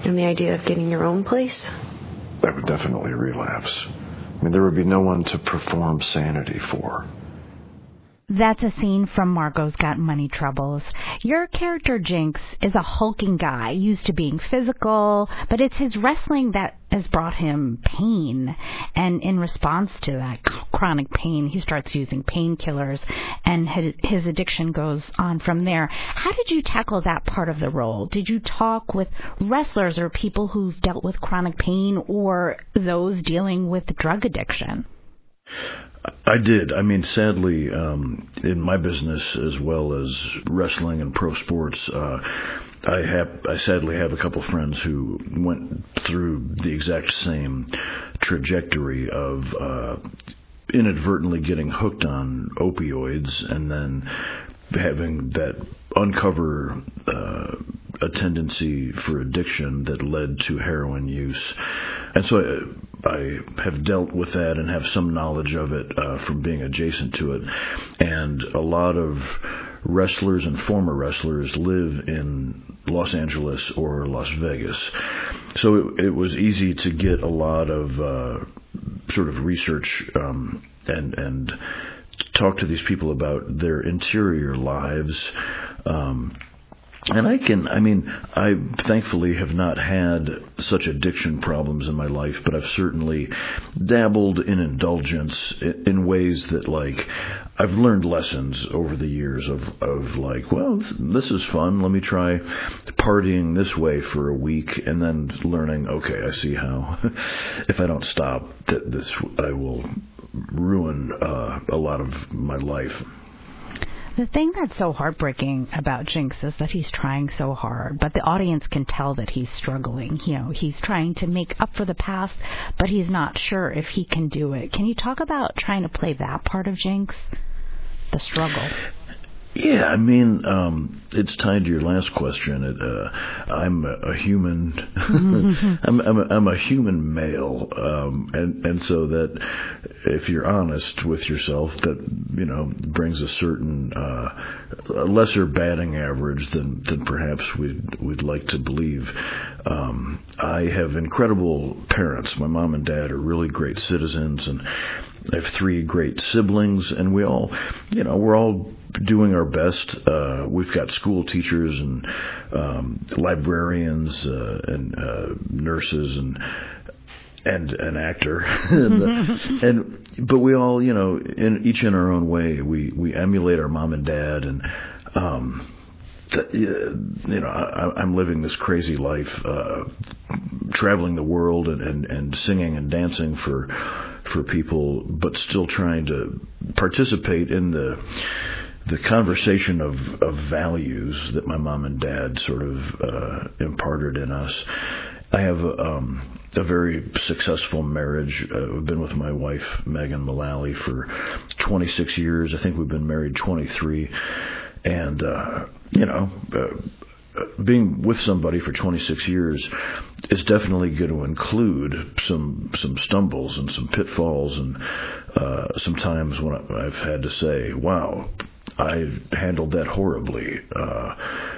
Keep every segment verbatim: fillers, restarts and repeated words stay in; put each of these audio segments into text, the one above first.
And the idea of getting your own place? I would definitely relapse. I mean, there would be no one to perform sanity for. That's a scene from Margot's Got Money Troubles. Your character, Jinx, is a hulking guy, used to being physical, but it's his wrestling that has brought him pain. And in response to that chronic pain, he starts using painkillers, and his, his addiction goes on from there. How did you tackle that part of the role? Did you talk with wrestlers or people who've dealt with chronic pain or those dealing with drug addiction? I did. I mean, sadly, um, in my business as well as wrestling and pro sports, uh, I have, I sadly have a couple friends who went through the exact same trajectory of uh, inadvertently getting hooked on opioids and then having that uncover uh, a tendency for addiction that led to heroin use. And so I, I have dealt with that and have some knowledge of it uh, from being adjacent to it. And a lot of wrestlers and former wrestlers live in Los Angeles or Las Vegas. So it, it was easy to get a lot of uh, sort of research um, and and talk to these people about their interior lives. Um, and I can, I mean, I thankfully have not had such addiction problems in my life, but I've certainly dabbled in indulgence in, in ways that, like, I've learned lessons over the years of, of like, well, this is fun. Let me try partying this way for a week, and then learning, okay, I see how if I don't stop, that this I will ruin uh, a lot of my life. The thing that's so heartbreaking about Jinx is that he's trying so hard, but the audience can tell that he's struggling. You know, he's trying to make up for the past, but he's not sure if he can do it. Can you talk about trying to play that part of Jinx, the struggle? Yeah, I mean, um, it's tied to your last question. It, uh, I'm a, a human. I'm, I'm, a, I'm a human male, um, and and so that if you're honest with yourself, that you know brings a certain uh, a lesser batting average than, than perhaps we'd we'd like to believe. Um, I have incredible parents. My mom and dad are really great citizens, and I have three great siblings, and we all, you know, we're all doing our best. Uh, we've got school teachers and um, librarians uh, and uh, nurses and and an actor, and, uh, and but we all, you know, in each in our own way, we we emulate our mom and dad, and um, th- you know, I, I'm living this crazy life, uh, traveling the world and, and, and singing and dancing for for people, but still trying to participate in the the conversation of, of values that my mom and dad sort of uh, imparted in us. I have um, a very successful marriage. Uh, I've been with my wife, Megan Mullally, for twenty-six years. I think we've been married twenty-three. And, uh, you know, uh, being with somebody for twenty-six years is definitely going to include some some stumbles and some pitfalls and uh, some times when I've had to say, wow, I handled that horribly. Uh,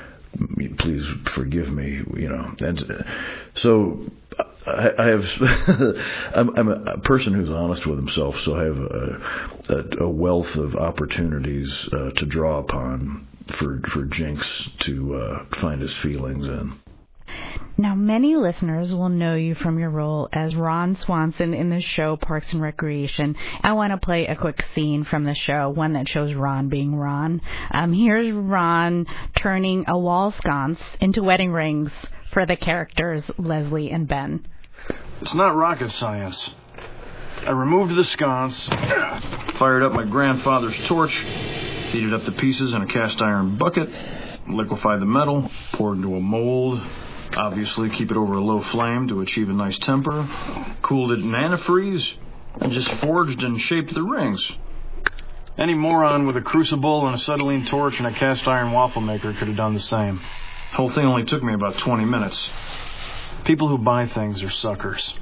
please forgive me, you know. And so I, I have, I'm, I'm a person who's honest with himself, so I have a, a, a wealth of opportunities uh, to draw upon for for Jinx to uh, find his feelings in. Now, many listeners will know you from your role as Ron Swanson in the show Parks and Recreation. I want to play a quick scene from the show, one that shows Ron being Ron. Um, here's Ron turning a wall sconce into wedding rings for the characters Leslie and Ben. It's not rocket science. I removed the sconce, fired up my grandfather's torch, heated up the pieces in a cast iron bucket, liquefied the metal, poured into a mold. Obviously, keep it over a low flame to achieve a nice temper. Cooled it in antifreeze, and just forged and shaped the rings. Any moron with a crucible and a acetylene torch and a cast iron waffle maker could have done the same. The whole thing only took me about twenty minutes. People who buy things are suckers.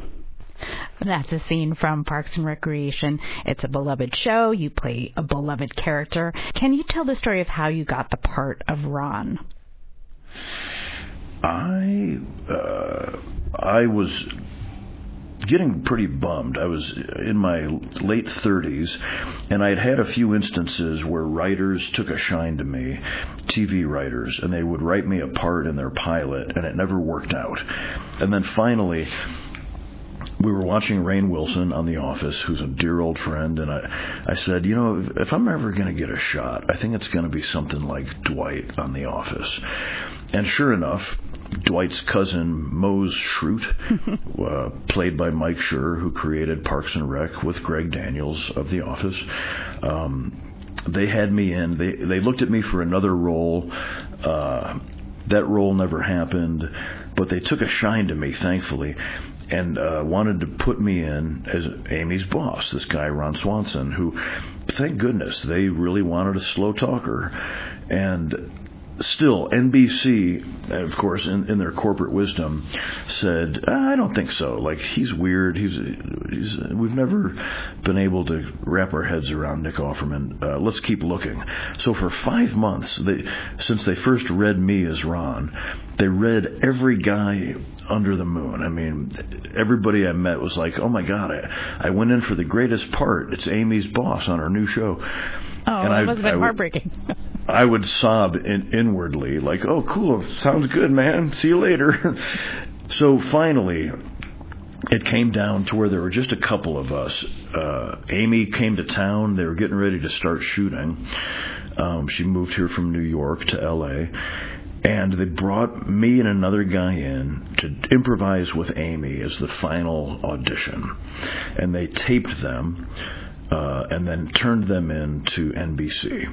That's a scene from Parks and Recreation. It's a beloved show. You play a beloved character. Can you tell the story of how you got the part of Ron? I uh, I was getting pretty bummed. I was in my late thirties, and I had had a few instances where writers took a shine to me, T V writers, and they would write me a part in their pilot, and it never worked out. And then finally, we were watching Rainn Wilson on The Office, who's a dear old friend, and I, I said, you know, if, if I'm ever going to get a shot, I think it's going to be something like Dwight on The Office. And sure enough, Dwight's cousin, Mose Schrute, uh, played by Mike Schur, who created Parks and Rec with Greg Daniels of The Office, um, they had me in. They, they looked at me for another role. Uh, that role never happened, but they took a shine to me, thankfully, and uh, wanted to put me in as Amy's boss, this guy, Ron Swanson, who, thank goodness, they really wanted a slow talker. And still, N B C, of course, in, in their corporate wisdom, said, I don't think so. Like, he's weird. He's, he's we've never been able to wrap our heads around Nick Offerman. Uh, let's keep looking. So for five months, they, since they first read me as Ron, they read every guy under the moon. I mean, everybody I met was like, oh, my God, I, I went in for the greatest part. It's Amy's boss on our new show. Oh, and that I, must have been I, heartbreaking. I would sob in, inwardly, like, oh, cool, sounds good, man, see you later. So finally, it came down to where there were just a couple of us. Uh, Amy came to town. They were getting ready to start shooting. Um, she moved here from New York to L A, and they brought me and another guy in to improvise with Amy as the final audition. And they taped them uh, and then turned them in to N B C.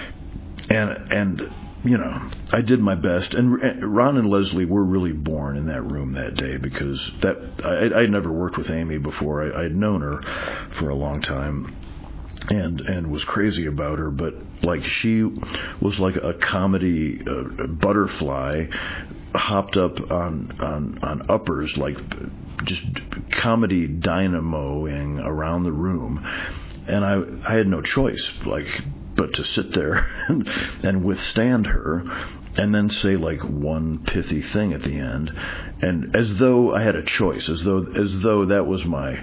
And, and you know, I did my best. And Ron and Leslie were really born in that room that day, because that I I'd never worked with Amy before. I I'd known her for a long time and and was crazy about her, but like she was like a comedy uh, butterfly, hopped up on on on uppers, like just comedy dynamoing around the room. And I I had no choice, like, but to sit there and, and withstand her, and then say like one pithy thing at the end, and as though I had a choice, as though as though that was my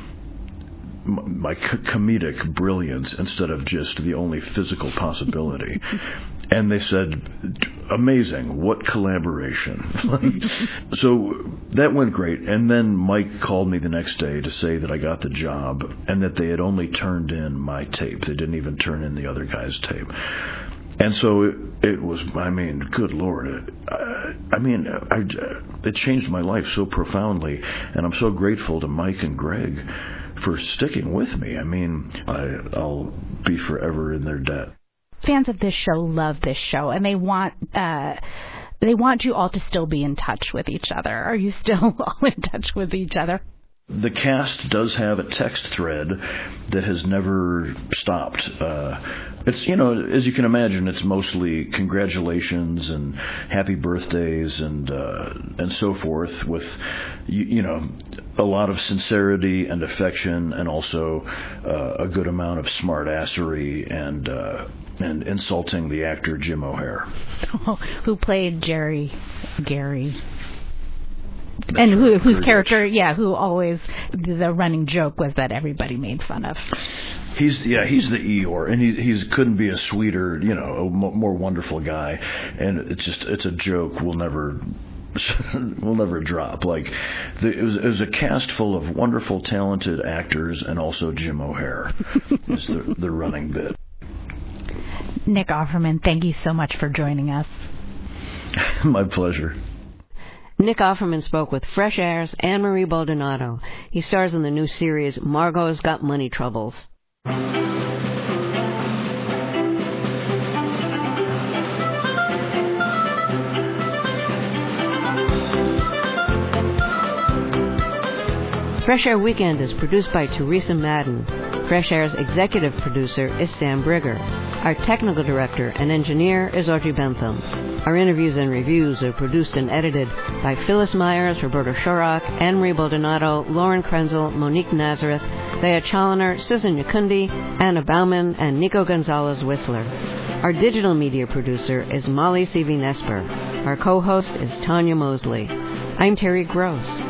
my comedic brilliance instead of just the only physical possibility. And they said, amazing, what collaboration. So that went great. And then Mike called me the next day to say that I got the job and that they had only turned in my tape. They didn't even turn in the other guy's tape. And so it, it was, I mean, good Lord. It, I, I mean, I, it changed my life so profoundly. And I'm so grateful to Mike and Greg for sticking with me. I mean, I, I'll be forever in their debt. Fans of this show love this show, and they want uh, they want you all to still be in touch with each other. Are you still all in touch with each other? The cast does have a text thread that has never stopped. Uh, it's, you know, as you can imagine, it's mostly congratulations and happy birthdays and uh, and so forth, with, you, you know, a lot of sincerity and affection, and also uh, a good amount of smartassery and uh, and insulting the actor Jim O'Heir, who played Jerry Gary. That's and who, right, whose Gary character, Rich. yeah, who always, the running joke was that everybody made fun of. He's yeah, he's the Eeyore, and he he's couldn't be a sweeter, you know, a more wonderful guy, and it's just it's a joke we'll never we'll never drop. Like, the, it was it was a cast full of wonderful, talented actors, and also Jim O'Heir is the the running bit. Nick Offerman, thank you so much for joining us. My pleasure. Nick Offerman spoke with Fresh Air's Anne-Marie Baldonado. He stars in the new series Margot's Got Money Troubles. Fresh Air Weekend is produced by Teresa Madden. Fresh Air's executive producer is Sam Brigger. Our technical director and engineer is Audrey Bentham. Our interviews and reviews are produced and edited by Phyllis Myers, Roberta Shorrock, Anne-Marie Baldonado, Lauren Krenzel, Monique Nazareth, Thea Challoner, Susan Yakundi, Anna Bauman, and Nico Gonzalez-Whistler. Our digital media producer is Molly Seavey-Nesper. Our co-host is Tanya Mosley. I'm Terry Gross.